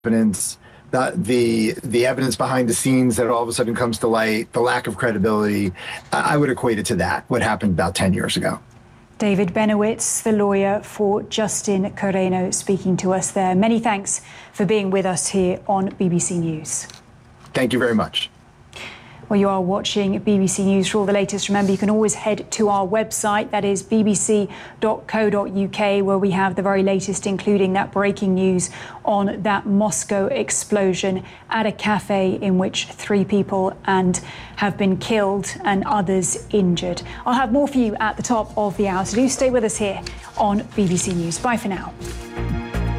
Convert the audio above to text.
evidence, the evidence behind the scenes that all of a sudden comes to light, the lack of credibility, I would equate it to that, what happened about 10 years ago. David Benowitz, the lawyer for Justin Carreno, speaking to us there. Many thanks for being with us here on BBC News. Thank you very much. Well, you are watching BBC News. For all the latest, remember, you can always head to our website, that is bbc.co.uk, where we have the very latest, including that breaking news on that Moscow explosion at a cafe in which 3 people have been killed and others injured. I'll have more for you at the top of the hour, so do stay with us here on BBC News. Bye for now.